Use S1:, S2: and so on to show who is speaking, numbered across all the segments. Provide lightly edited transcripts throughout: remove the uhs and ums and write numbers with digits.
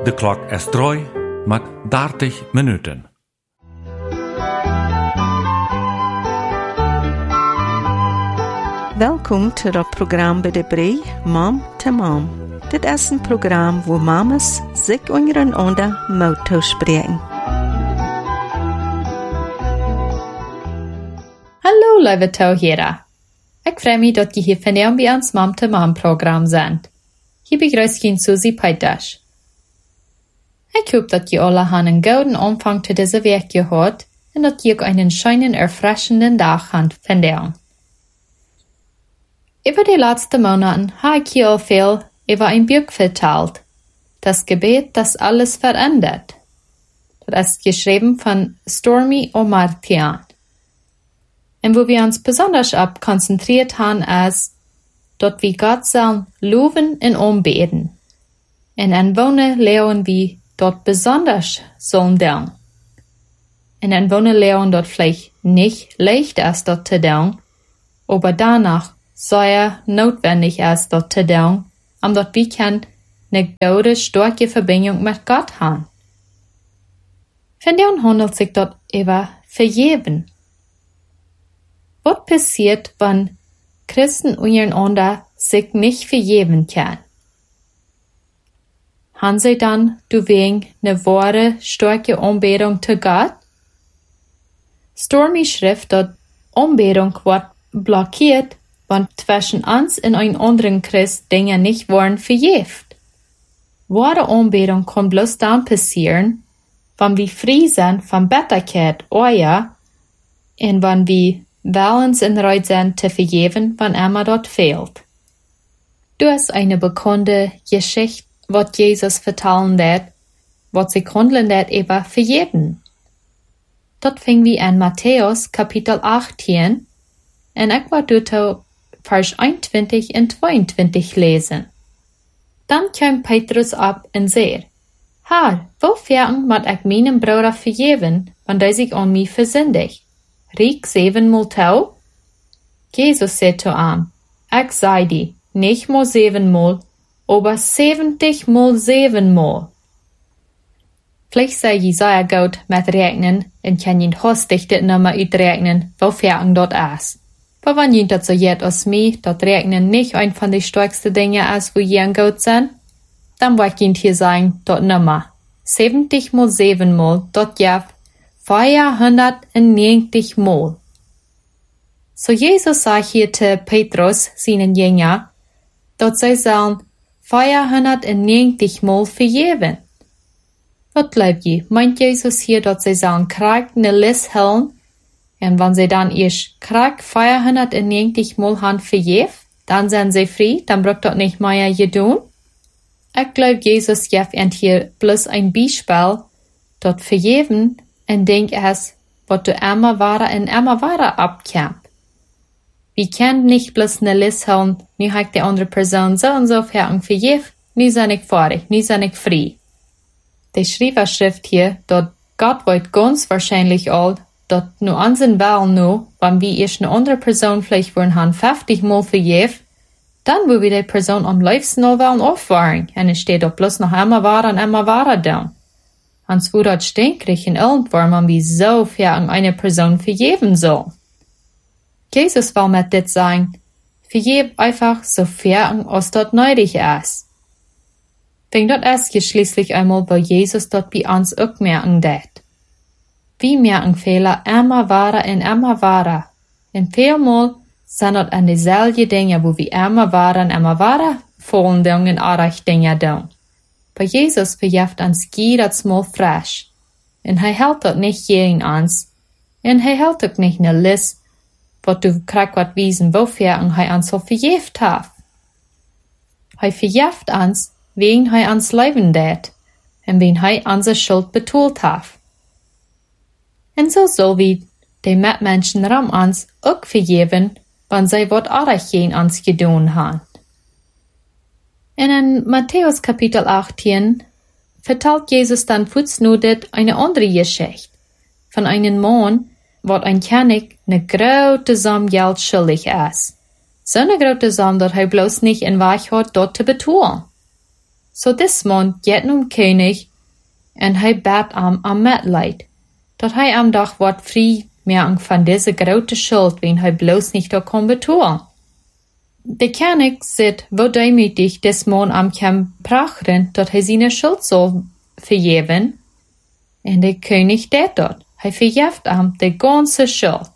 S1: De klok is 3 met 30 minuten.
S2: Welkom to het programma bij de Brei, Mom to Mom. Dit is een programma waar mamas zich ondereinander mouth spreken.
S3: Hallo lieve toehoorder. Ik freue mich, dat je hier vandaag bij ons Mom to Mom programma bent. Hier begrüßt je Susie Peters. Ik hoop dat je alle een gouden aanvang te deze week gehad en dat je ook einen schönen, erfrischenden Tag habt vandaag. Über die letzten Monaten habe ich je al veel über ein Buch vertelt. Das Gebet, das alles verändert. Das ist geschrieben von Stormy Omartian. Und wo wir uns besonders ab konzentriert haben, ist, dort wir Gott sollen loben und anbeten. Und an Wohnen lernen wir dort besonders sollen tun. Und an Wohnen lernen dort vielleicht nicht leicht ist, dort zu tun, aber danach sehr notwendig ist, dort zu tun, dort wir können eine gute, starke Verbindung mit Gott haben. Von dem handelt sich dort über vergeben. Was passiert, wenn Christen untereinander sich nicht vergeben können? Haben sie dann deswegen eine wahre, starke Anbetung zu Gott? Stormy schrift, dass Anbetung wird blockiert, wenn zwischen uns und einem anderen Christ Dinge nicht worden verjeft. Wahre Anbetung kann bloß dann passieren, wenn wir frei sind von Bitterkeit, Euer, und wenn wir willens und bereit sind zu vergeben, wenn immer dort fehlt. Du hast eine bekannte Geschichte, was Jesus vertellen wird, was sich handeln wird über vergeben. Dort fing wir an Matthäus Kapitel 18 und ich war dort Vers 21 und 22 lesen. Dann kam Petrus ab und sagte, Herr, wofern moet ich meinem Bruder vergeben, wenn der sich an mich versündigt? Riek 7-mal tau? Jesus sagte zu ihm, ich sei dir, nicht mal 7-mal, aber 70-mal 7-mal. Vielleicht sei Jesaja gut mit rechnen und kann ihn hastig dit Nummer uitrechnen, wofern dort ist. Aber wenn jemand so jet als mich, dort rechnen nicht ein von den stärksten Dingen ist, wo jen gut sind, dann wollte ich ihn hier sagen, dort Nummer 70-mal 7-mal, dort ja 490 Mal. So Jesus sagt hier zu Petrus, seinen Jünger, dort sie sollen 490 Mal vergeben. Was glaubt ihr? Meint Jesus hier, dass sie sollen Krieg ne List hellen? Und wenn sie dann erst Krieg 490 Mal haben vergeben, dann sind sie frei, dann braucht dort nicht mehr tun? Ich glaube, Jesus gibt hier bloß ein Beispiel, dort vergeben, und denk es, was du immer weiter abkämpft. Wir können nicht bloß ne List haben, nu hat die andere Person so und so vergeben, nu sind ich fertig, nu sind ich frei. Die Schrift hier, dort Gott wird ganz wahrscheinlich all, dort nur unseren Willen nur, wenn wir erst eine andere Person vielleicht wollen haben 50 Mal vergeben, dann will wir die Person am liebsten noch wollen aufwahren, und es steht dort bloß noch immer weiter da. Ans wo dort stinkrig in irgendwann man wie so viel an eine Person vergeben soll. Jesus will mit dit sagen, vergeb einfach so viel als dort nötig ist. Denn dort ist ja schließlich einmal, weil Jesus dort bei uns auch merken det. Wir merken Fehler immer weiter. Und vielmal sind dort an dieselben Dinge, wo wir immer weiter vollen Dingen artig Dinge tun. Bei Jesus verjeft uns jedes Mal frisch. Und hält dort nicht jeden uns. Und hält auch nicht ne List, wat du krieg wat wiesen, wofür uns so verjeft hat. Verjeft uns, wegen uns leben det, und wen unsere Schuld betont hat. Und so soll wir die Mitmenschen rum uns auch vergeben, wenn sie wat artig gegen uns gedun haben. In Matthäus Kapitel 18 vertelt Jesus dann fußnotet eine andere Geschichte von einem Mann, wat ein König ne grote Summe Geld schuldig ist. So eine grote Summe, dat hij bloß nicht in Weich hat, dort zu betalen. So desmond geht König en hij bat am Mitleid, dat hij am doch wat frei merken van deze grote schuld, wen hij bloß nicht da kon betonen. De König zit wo demütig desmond am kem prachten, dat hij seine schuld soll vergeven, en de König deed dat. Hij verjeft am de ganze schuld.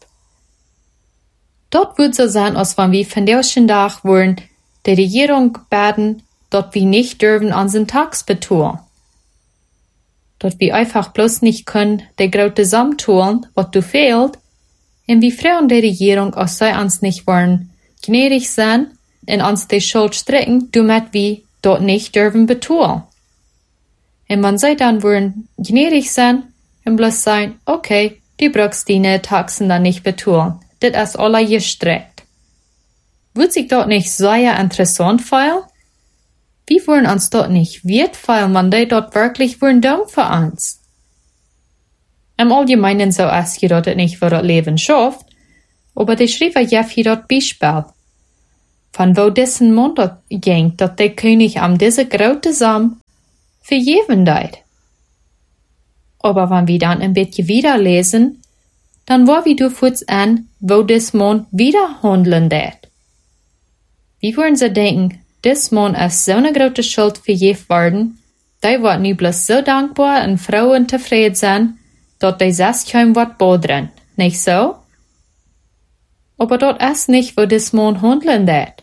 S3: Dat wird so sein, als wenn wir von der Dag wollen, die Regierung baden, dat wir nicht dürfen unseren Tax betonen. Dat wir einfach bloß nicht können, de grote Sum tun, wat du fehlt, en wir fragen der Regierung, als sie uns nicht wollen gnädig sein, en uns de Schuld strecken, damit wir dort nicht dürfen betonen. En wenn sie dann wollen gnädig sein, en bloß sein, okay, du brauchst deine Taxen dann nicht betonen. Das ist alle gestreckt. Wird sich dort nicht sehr interessant fühlen? Wir wollen uns dort nicht wertfallen, wenn die dort wirklich wollen Dank für uns. Im Allgemeinen so ist je dort nicht, wo das Leben schafft, aber die Schreiber geben hier dort Beispiel. Von wo dessen Mund dort ging, dat der König am diese grote Sam vergeben deit. Aber wenn wir dann ein bisschen wieder lesen, dann war wir du kurz an, wo des Mond wieder handeln deit. Wie wollen sie denken, des Mond ist so eine große Schuld vergeben worden, die wird nu bloß so dankbar und froh und zufrieden sein, dat die selbst kein Wort bodern, nicht so? Aber dort ist nicht, wo des Mond handeln deit.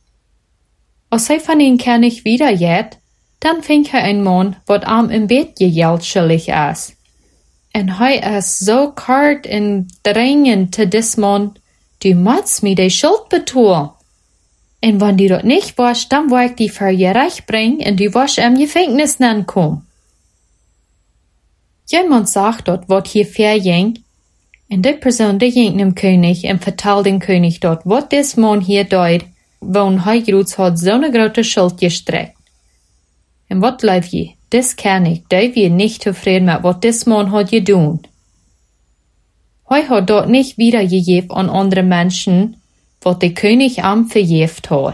S3: Als hij von ihn König wieder jet, dann fing er ein Mann, wat am im Bett Geld schuldig ist. En hij is so kart en dringend te des Mann, du musst mir die Schuld betonen. En wenn du dort nicht warst, dann will ich die vor Gericht bringen und du wirst im Gefängnis kommen. Jemand sagt dort, wat hier verging, en die Person, die ging dem König und vertelt dem König dort, wat des Mann hier deut, wo hij grüß hat so eine große Schuld gestreckt. En wat leif je? Des König, der wir nicht zufrieden mit, wat des Mann hat gedaan. Hij hat dort nicht wiedergegeben an andere Menschen, wat der König am vergeft hat.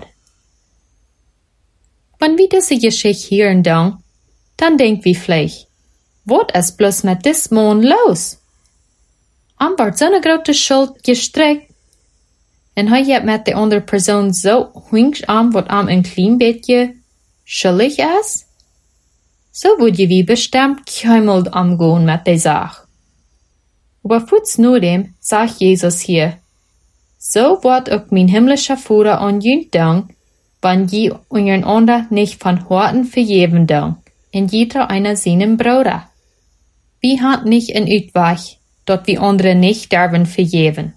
S3: Wenn wir diese Geschichte hören dann denken wir vielleicht, wat ist bloß mit des Mann los? Am wird so eine große Schuld gestreckt, en hij hat mit der andere Person so hüngst am, wat am ein klein bisschen schuldig ist? So würde wir bestimmt keinmal umgehen mit der Sache. Aber kurz nur dem sagt Jesus hier, so wird auch mein himmlischer Vater an jünt dank, wenn je einander nicht von Herzen vergeben dank, in jeder einer seinem Bruder. Wir haben nicht ein Utweg, dort wir andere nicht dürfen vergeben.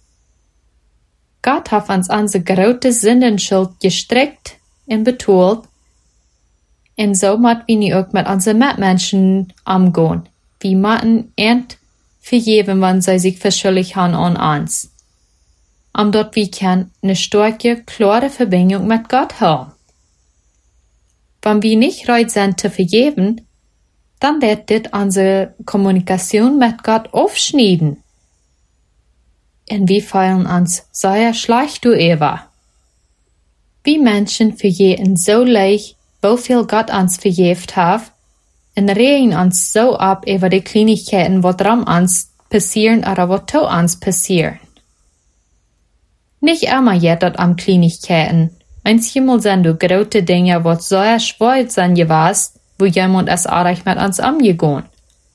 S3: Gott hat uns unsere große Sündenschuld gestreckt und betont, en so mat wir nu ook mit unseren Mitmenschen umgehen. Wir müssen end vergeben, wenn sie sich verschuldigt haben an uns. Dort wir können eine starke, klare Verbindung mit Gott haben. Wenn wir nicht bereit sind zu vergeben, dann wird das unsere Kommunikation mit Gott aufschneiden. Und wir fühlen uns sehr schlecht darüber. Wir Menschen vergeben so leicht, wo viel Gott uns vergeft hat, und regen uns so ab über die Kleinigkeiten, was dran uns passieren oder was to uns passieren. Nicht immer jettet am Kleinigkeiten. Manchmal sind du große Dinge, was so schwer sind gewesen, wo jemand es auch mit uns umgegangen.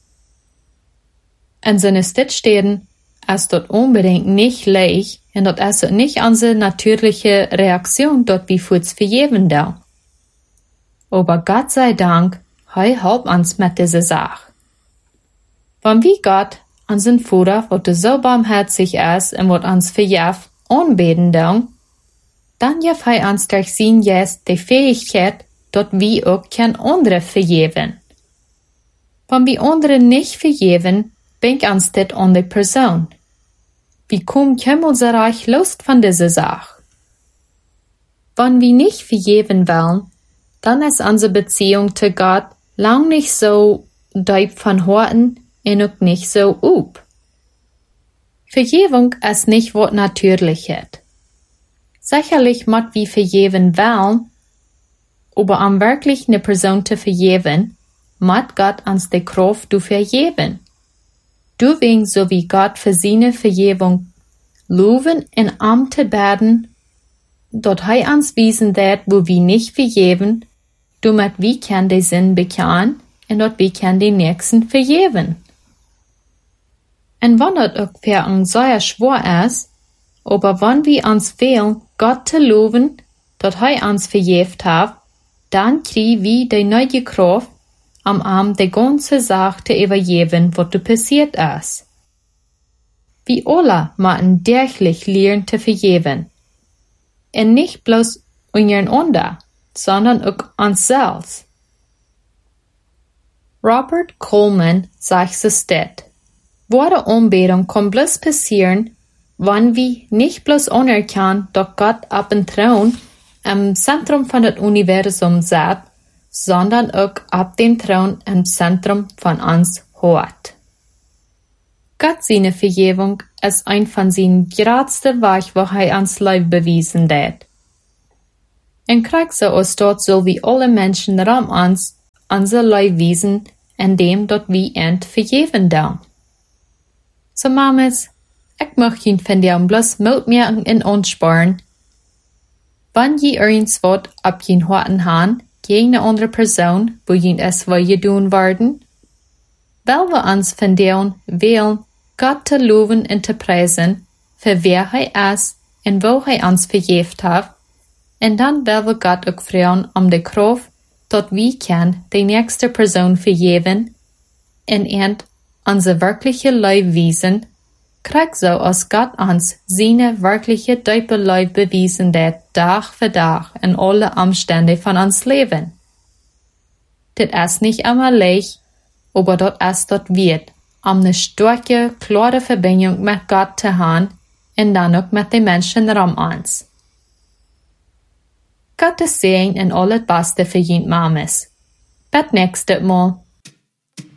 S3: In seine Stittstehen ist dort unbedingt nicht leicht, und dort ist nicht unsere natürliche Reaktion, dort wie kurz vergeben da. Aber Gott sei Dank, er hilft uns mit dieser Sache. Wenn wir Gott, unseren Vater, der so barmherzig ist und wird uns vergibt, anbeten dann gibt er uns durch sein Geist die Fähigkeit, dass wir auch andere vergeben. Wenn wir andere nicht vergeben, bringt uns das an die Person. Wir kommen keinmalsreich Lust von dieser Sache. Wenn wir nicht vergeben wollen, dann ist unsere Beziehung zu Gott lang nicht so deep von Herzen und auch nicht so up. Vergebung ist nicht was Natürliches. Sicherlich muss wir vergeben wollen, aber om wirklich ne persoon te vergeven, moet God ons de kracht du vergeven. Du wing so wie Gott für seine Vergebung loven en om te beden, dat hij ons wiesen dat wo wir nicht vergeben, damit wir kann de Sinn bekennen en dat wir kann den Nächsten vergeben. En wann dat ook für uns sehr schwer ist, aber wann wir uns fehlen, Gott zu loben, dat hij ons vergeeft hat, dann kriegen wir die neue Kraft, om de ganze Sache te übergeben, wat er passiert ist. Wir alle müssen täglich lernen zu vergeben. En nicht bloß untereinander, sondern auch uns selbst. Robert Coleman sagt so steht, wahre Anbetung kann bloß passieren, wenn wir nicht bloß anerkennen, dass Gott auf dem Thron im Zentrum von dem Universum sitzt, sondern auch auf dem Thron im Zentrum von uns hat. Gott seine Vergebung ist ein von seinen größten Werken, wo er uns Leben bewiesen hat. In Krieg so ist dort so wie alle Menschen rum uns unser Leben wiesen, indem dort wir end vergeben da. So Mamas, ich möchte ihn von dir bloß mitmerken in uns sparen. Wenn je irgendwas wat ab jen harten han, gegen eine andere Person, wo jen es will tun werden, weil wir uns von deren wählen, Gott zu loben und zu preisen, für wer er ist und wo er uns vergebt hat, und dann will wir Gott auch fragen die Kraft, dass wir kann die nächste Person vergeben und unser wirkliche Leben wiesen, kriegt so als Gott uns seine wirkliche diepe Leben bewiesen hat, Tag für Tag in alle Umstände von uns Leben. Das ist nicht immer leicht, aber das ist das wird, eine starke, klare Verbindung mit Gott zu haben und dann auch mit den Menschen um uns. Gottes Segen und alles Beste für jeden Mames. Bis nächstes Mal.